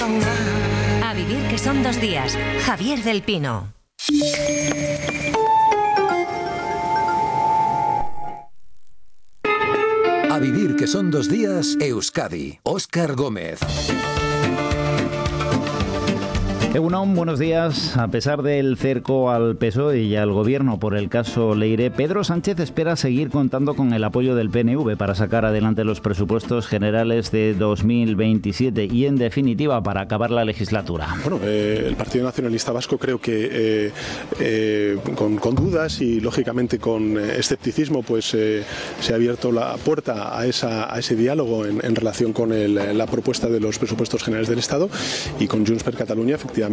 A vivir que son 2 días. Javier del Pino. A vivir que son 2 días, Euskadi. Óscar Gómez. Egunon, buenos días. A pesar del cerco al PSOE y al Gobierno por el caso Leire, Pedro Sánchez espera seguir contando con el apoyo del PNV para sacar adelante los presupuestos generales de 2027 y, en definitiva, para acabar la legislatura. Bueno, el Partido Nacionalista Vasco creo que con dudas y, lógicamente, con escepticismo, pues se ha abierto la puerta a ese diálogo en relación con la propuesta de los presupuestos generales del Estado, y con Junts per Catalunya, efectivamente,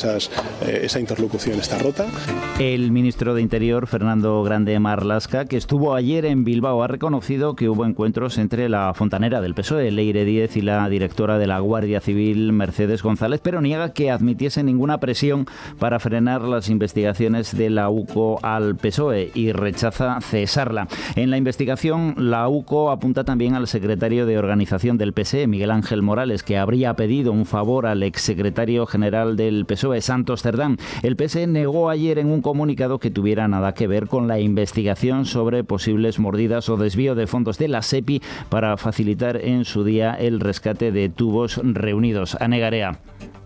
esa interlocución está rota. El ministro de Interior, Fernando Grande Marlaska, que estuvo ayer en Bilbao, ha reconocido que hubo encuentros entre la fontanera del PSOE, Leire Díez, y la directora de la Guardia Civil, Mercedes González, pero niega que admitiese ninguna presión para frenar las investigaciones de la UCO al PSOE y rechaza cesarla. En la investigación, la UCO apunta también al secretario de organización del PSE, Miguel Ángel Morales, que habría pedido un favor al exsecretario general del PSOE, Santos Cerdán. El PSE negó ayer en un comunicado que tuviera nada que ver con la investigación sobre posibles mordidas o desvío de fondos de la SEPI para facilitar en su día el rescate de tubos reunidos. Anegarea.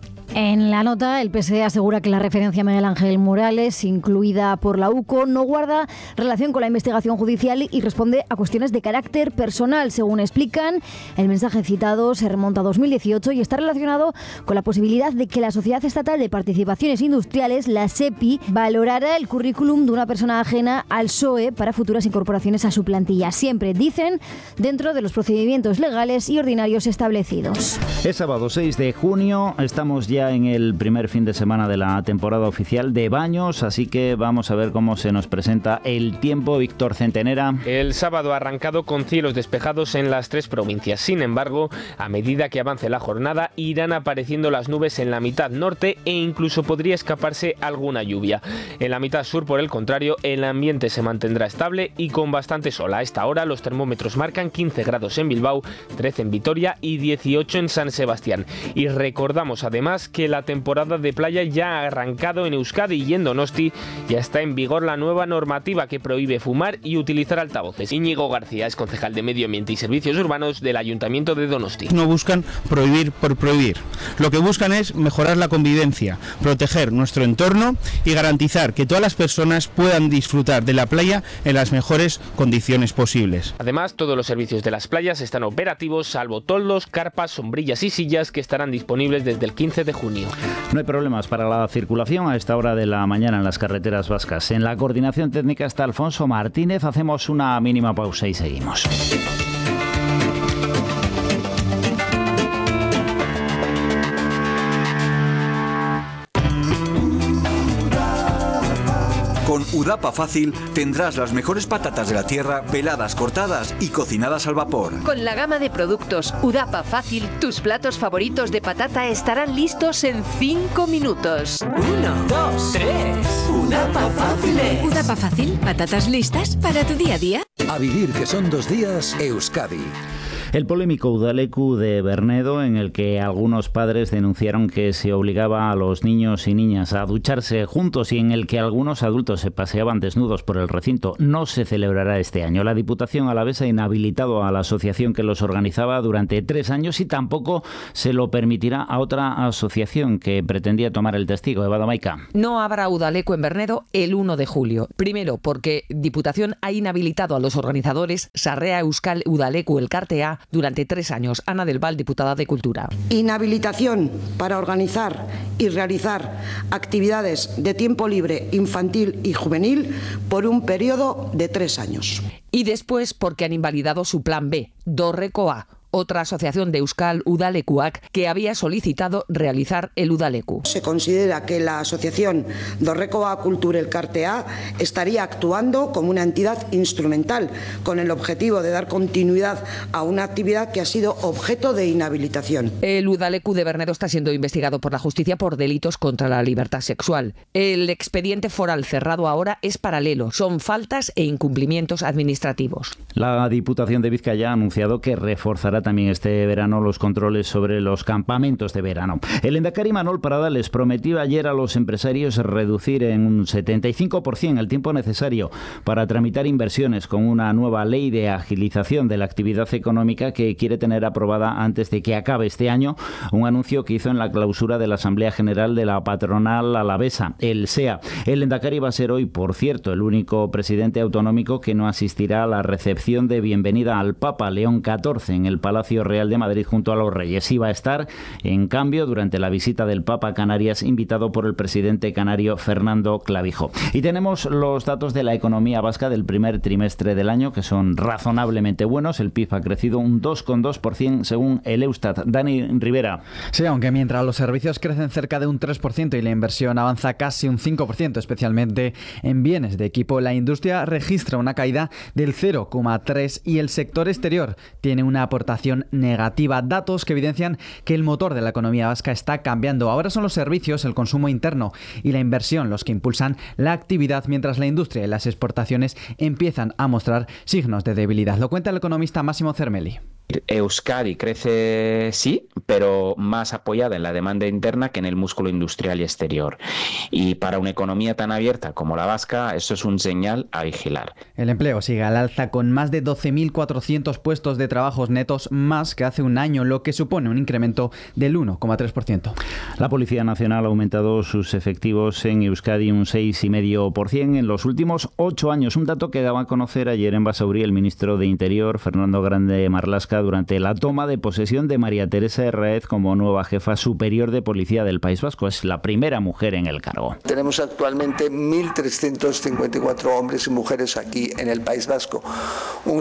En la nota, el PSE asegura que la referencia a Miguel Ángel Morales, incluida por la UCO, no guarda relación con la investigación judicial y responde a cuestiones de carácter personal. Según explican, el mensaje citado se remonta a 2018 y está relacionado con la posibilidad de que la Sociedad Estatal de Participaciones Industriales, la SEPI, valorara el currículum de una persona ajena al PSOE para futuras incorporaciones a su plantilla. Siempre, dicen, dentro de los procedimientos legales y ordinarios establecidos. Es sábado 6 de junio, estamos ya en el primer fin de semana de la temporada oficial de baños, así que vamos a ver cómo se nos presenta el tiempo. Víctor Centenera. El sábado ha arrancado con cielos despejados en las 3 provincias. Sin embargo, a medida que avance la jornada, irán apareciendo las nubes en la mitad norte e incluso podría escaparse alguna lluvia. En la mitad sur, por el contrario, el ambiente se mantendrá estable y con bastante sol. A esta hora los termómetros marcan 15 grados en Bilbao, 13 en Vitoria y 18 en San Sebastián. Y recordamos además que la temporada de playa ya ha arrancado en Euskadi y en Donosti ya está en vigor la nueva normativa que prohíbe fumar y utilizar altavoces. Íñigo García es concejal de Medio Ambiente y Servicios Urbanos del Ayuntamiento de Donosti. No buscan prohibir por prohibir. Lo que buscan es mejorar la convivencia, proteger nuestro entorno y garantizar que todas las personas puedan disfrutar de la playa en las mejores condiciones posibles. Además, todos los servicios de las playas están operativos, salvo toldos, carpas, sombrillas y sillas, que estarán disponibles desde el 15 de junio. No hay problemas para la circulación a esta hora de la mañana en las carreteras vascas. En la coordinación técnica está Alfonso Martínez. Hacemos una mínima pausa y seguimos. Con Udapa Fácil tendrás las mejores patatas de la tierra peladas, cortadas y cocinadas al vapor. Con la gama de productos Udapa Fácil, tus platos favoritos de patata estarán listos en 5 minutos. 1, 2, 3. Udapa Fácil. Udapa Fácil, patatas listas para tu día a día. A vivir que son 2 días, Euskadi. El polémico Udaleku de Bernedo, en el que algunos padres denunciaron que se obligaba a los niños y niñas a ducharse juntos y en el que algunos adultos se paseaban desnudos por el recinto, no se celebrará este año. La Diputación alavesa ha inhabilitado a la asociación que los organizaba durante 3 años y tampoco se lo permitirá a otra asociación que pretendía tomar el testigo. Eva Domaica. No habrá Udaleku en Bernedo el 1 de julio. Primero, porque Diputación ha inhabilitado a los organizadores Sarrea Euskal Udaleku Elkartea durante 3 años. Ana del Val, diputada de Cultura. Inhabilitación para organizar y realizar actividades de tiempo libre infantil y juvenil por un periodo de 3 años. Y después porque han invalidado su plan B, Dorrekoa, otra asociación de Euskal Udalekuak que había solicitado realizar el Udaleku. Se considera que la asociación Dorrekoa Kultur Elkartea estaría actuando como una entidad instrumental con el objetivo de dar continuidad a una actividad que ha sido objeto de inhabilitación. El Udaleku de Bernedo está siendo investigado por la justicia por delitos contra la libertad sexual. El expediente foral cerrado ahora es paralelo. Son faltas e incumplimientos administrativos. La Diputación de Vizcaya ha anunciado que reforzará llega también este verano los controles sobre los campamentos de verano. El lehendakari Manol Prada les prometió ayer a los empresarios reducir en un 75% el tiempo necesario para tramitar inversiones con una nueva ley de agilización de la actividad económica que quiere tener aprobada antes de que acabe este año, un anuncio que hizo en la clausura de la Asamblea General de la patronal alavesa, el SEA. El lehendakari va a ser hoy, por cierto, el único presidente autonómico que no asistirá a la recepción de bienvenida al Papa León XIV en el Palacio Real de Madrid junto a los Reyes. Iba a estar, en cambio, durante la visita del Papa a Canarias, invitado por el presidente canario Fernando Clavijo. Y tenemos los datos de la economía vasca del primer trimestre del año, que son razonablemente buenos. El PIB ha crecido un 2,2% según el Eustat. Dani Rivera. Sí, aunque mientras los servicios crecen cerca de un 3% y la inversión avanza casi un 5%, especialmente en bienes de equipo, la industria registra una caída del 0,3% y el sector exterior tiene una aportación negativa. Datos que evidencian que el motor de la economía vasca está cambiando. Ahora son los servicios, el consumo interno y la inversión los que impulsan la actividad, mientras la industria y las exportaciones empiezan a mostrar signos de debilidad. Lo cuenta el economista Máximo Cermeli. Euskadi crece, sí, pero más apoyada en la demanda interna que en el músculo industrial y exterior. Y para una economía tan abierta como la vasca, eso es un señal a vigilar. El empleo sigue al alza con más de 12.400 puestos de trabajos netos más que hace un año, lo que supone un incremento del 1,3%. La Policía Nacional ha aumentado sus efectivos en Euskadi un 6,5% en los últimos 8 años, un dato que daba a conocer ayer en Basauri el ministro de Interior, Fernando Grande Marlaska, durante la toma de posesión de María Teresa Herráez como nueva jefa superior de policía del País Vasco. Es la primera mujer en el cargo. Tenemos actualmente 1.354 hombres y mujeres aquí en el País Vasco, un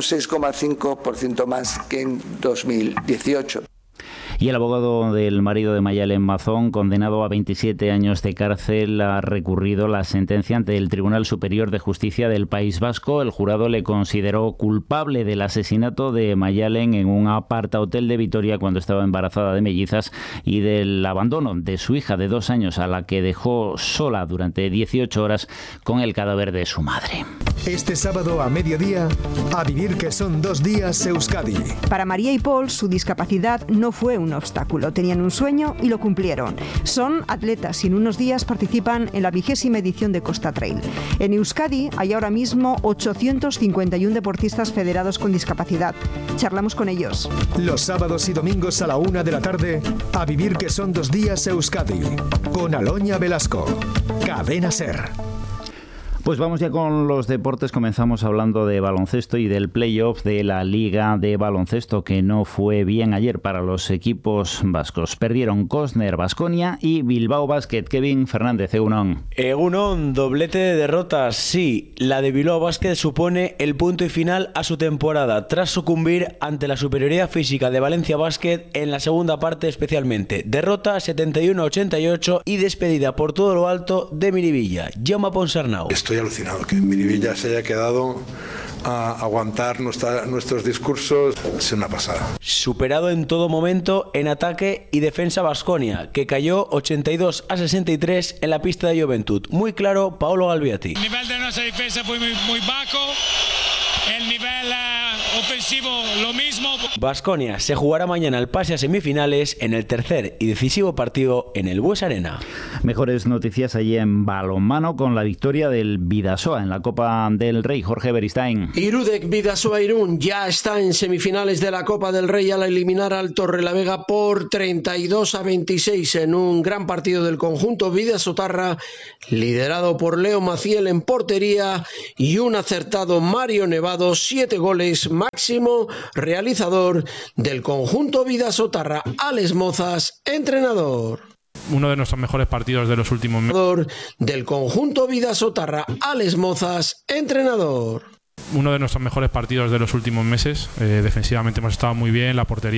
6,5% más que en 2018. Y el abogado del marido de Mayalen Mazón, condenado a 27 años de cárcel, ha recurrido la sentencia ante el Tribunal Superior de Justicia del País Vasco. El jurado le consideró culpable del asesinato de Mayalen en un apartahotel de Vitoria cuando estaba embarazada de mellizas y del abandono de su hija de 2 años, a la que dejó sola durante 18 horas con el cadáver de su madre. Este sábado a mediodía, a vivir que son 2 días Euskadi. Para María y Paul, su discapacidad no fue un obstáculo. Tenían un sueño y lo cumplieron. Son atletas y en unos días participan en la 20ª edición de Costa Trail. En Euskadi hay ahora mismo 851 deportistas federados con discapacidad. Charlamos con ellos. Los sábados y domingos a la 1 de la tarde, a vivir que son 2 días Euskadi. Con Aloña Velasco. Cadena SER. Pues vamos ya con los deportes. Comenzamos hablando de baloncesto y del playoff de la Liga de Baloncesto, que no fue bien ayer para los equipos vascos. Perdieron Cosner, Baskonia y Bilbao Basket. Kevin Fernández, Egunon. Egunon, doblete de derrotas, sí. La de Bilbao Basket supone el punto y final a su temporada, tras sucumbir ante la superioridad física de Valencia Basket en la segunda parte especialmente. Derrota 71-88 y despedida por todo lo alto de Miribilla. Jaume Ponsarnau. Estoy alucinado que Miribilla se haya quedado a aguantar nuestros discursos. Es una pasada. Superado en todo momento en ataque y defensa Baskonia, que cayó 82-63 en la pista de Juventud. Muy claro, Paolo Galviati. El nivel de nuestra defensa fue muy bajo. El nivel ofensivo lo mismo. Baskonia se jugará mañana el pase a semifinales en el tercer y decisivo partido en el Bues Arena. Mejores noticias allí en balonmano con la victoria del Bidasoa en la Copa del Rey. Jorge Beristain. Irudek Bidasoa Irún ya está en semifinales de la Copa del Rey al eliminar al Torrelavega por 32-26 en un gran partido del conjunto bidasotarra, liderado por Leo Maciel en portería y un acertado Mario Nevado. 7 goles, máximo realizador del conjunto bidasotarra. Alex Mozas, entrenador. Uno de nuestros mejores partidos de los últimos meses. Del conjunto bidasotarra. Alex Mozas, entrenador. Uno de nuestros mejores partidos de los últimos meses. Defensivamente hemos estado muy bien, la portería